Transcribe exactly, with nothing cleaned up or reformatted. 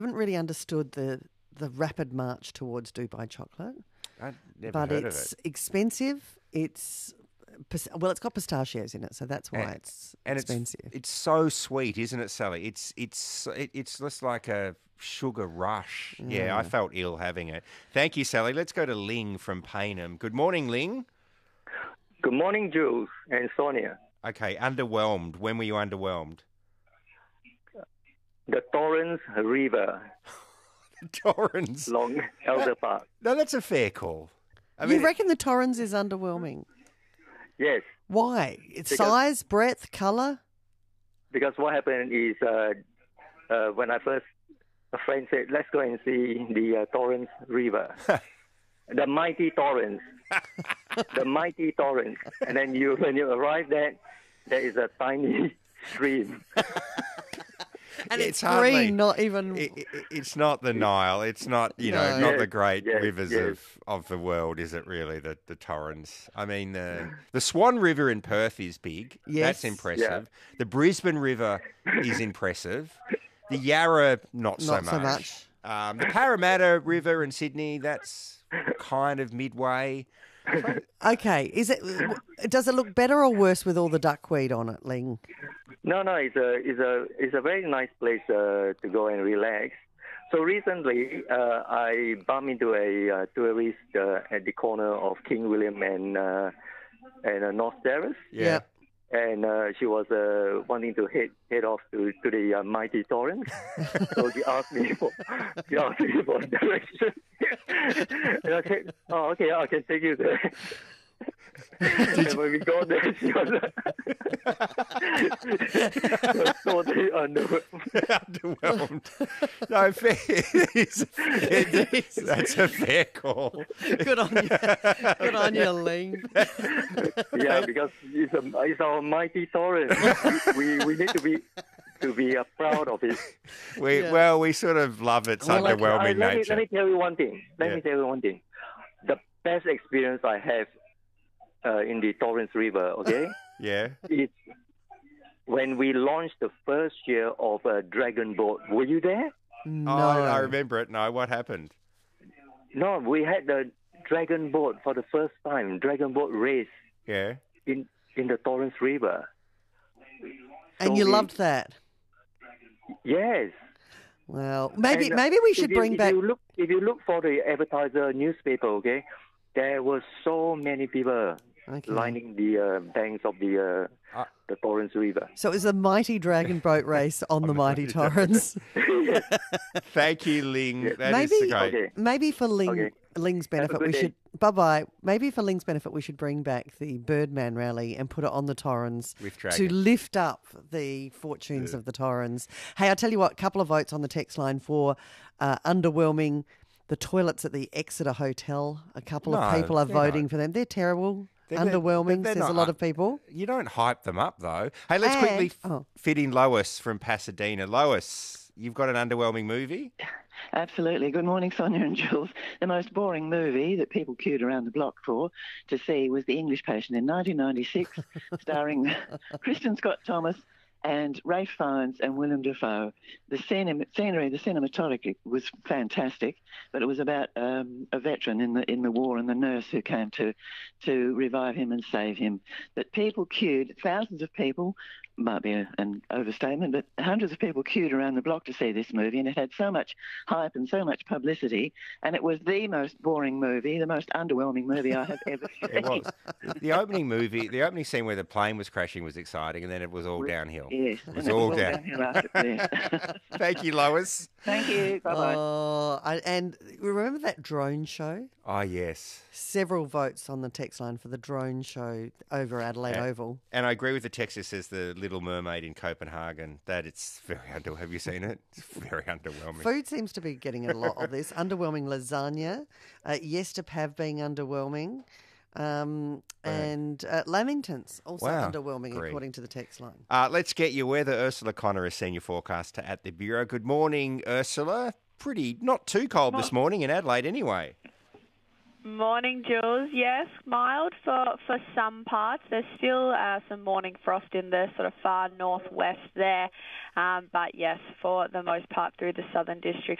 haven't really understood the the rapid march towards Dubai chocolate. I've never but heard it's of it. expensive. It's pis- well, it's got pistachios in it, so that's why And- it's And expensive. it's it's so sweet, isn't it, Sally? It's it's it, it's just like a sugar rush. Yeah, I felt ill having it. Thank you, Sally. Let's go to Ling from Paynham. Good morning, Ling. Good morning, Jules and Sonia. Okay, underwhelmed. When were you underwhelmed? The Torrens River Torrens. along Elder Park. No, that's a fair call. I you mean, reckon the Torrens is underwhelming? Yes, Why? It's Because- size, breadth, colour? because what happened is uh, uh, when I first, a friend said, let's go and see the uh, Torrens River. The mighty Torrens. The mighty Torrens. And then you, when you arrive there, there is a tiny stream. And It's it's, hardly- green, not even... it, it, it's not the Nile. It's not you know No. not Yes, the great yes, rivers yes. of, of the world, is it? Really, the the Torrens. I mean, the the Swan River in Perth is big. Yes. That's impressive. The Brisbane River is impressive. The Yarra, not, Not so so much. Um, the Parramatta River in Sydney, that's kind of midway. Okay, is it? Does it look better or worse with all the duckweed on it, Ling? No, no, it's a it's a it's a very nice place uh, to go and relax. So recently, uh, I bumped into a uh, tourist uh, at the corner of King William and uh, and uh, North Terrace, Yeah. Yep. and uh, she was uh, wanting to head head off to to the uh, mighty Torrens. So she asked me for she asked me for direction, and I said, "Oh, okay, I can take you there." And when we got there, she was, she was totally underwhelmed. Underwhelmed. No, fair. It's a fair- that's a fair call. Good on you. Good on you, Ling. Yeah, because it's, a, it's our mighty Torrens. we we need to be to be uh, proud of it. We Yeah. well, we sort of love its Well, like, underwhelming I- let me, nature. let me tell you one thing. Let Yeah. me tell you one thing. The best experience I have uh, in the Torrens River, okay, Yeah. is when we launched the first year of a Dragon Boat. Were you there? No. Oh, I remember it. No, what happened? No, we had the Dragon Boat for the first time. Dragon Boat race Yeah. in in the Torrens River. And So you we- loved that. Yes. Well, maybe And, uh, maybe we if should you- bring if back. You look, if you look for the advertiser newspaper, okay, there were so many people Okay. lining the uh, banks of the uh, Uh, the Torrens River. So it was a mighty dragon boat race on the mighty Torrens. Thank you, Ling. That is Maybe- great. Okay. Maybe for Ling, Okay. Ling's benefit, good we day. should bye bye. Maybe for Ling's benefit, we should bring back the Birdman rally and put it on the Torrens With to Dragon. lift up the fortunes of the Torrens. Hey, I tell you what, a couple of votes on the text line for uh, underwhelming. The toilets at the Exeter Hotel. A couple of No, people are they're voting not. for them. They're terrible. They're- they're- underwhelming, they're says a not lot up- of people. You don't hype them up, though. Hey, let's quickly And- f- oh. fit in Lois from Pasadena. Lois, you've got an underwhelming movie? Absolutely. Good morning, Sonia and Jules. The most boring movie that people queued around the block for to see was The English Patient in nineteen ninety-six, starring Kristen Scott Thomas and Ralph Fiennes and Willem Dafoe. The scene- scenery, the cinematography was fantastic, but it was about um, a veteran in the in the war and the nurse who came to to revive him and save him. But people queued, thousands of people, might be a, an overstatement, but hundreds of people queued around the block to see this movie, and it had so much hype and so much publicity, and it was the most boring movie, the most underwhelming movie I have ever seen. It was. The opening movie, the opening scene where the plane was crashing was exciting, and then it was all downhill. Yes, It was and all all down. downhill after yes. Thank you, Lois. Thank you. Bye bye. Oh, I, and remember that drone show? Oh, yes. Several votes on the text line for the drone show over Adelaide Yeah. Oval. And I agree with the text that says The Little Mermaid in Copenhagen, that it's very under. Have you seen it? It's very underwhelming. Food seems to be getting a lot of this. Underwhelming lasagna. Uh, yes to Pav being underwhelming. Um, and uh, Lamingtons also Wow, underwhelming, agree. according to the text line. Uh, let's get your weather. Ursula Connor is senior forecaster at the Bureau. Good morning, Ursula. Pretty, not too cold this morning in Adelaide anyway. Morning, Jules. Yes, mild for, for some parts. There's still uh, some morning frost in the sort of far northwest there. Um, but yes, for the most part through the southern districts,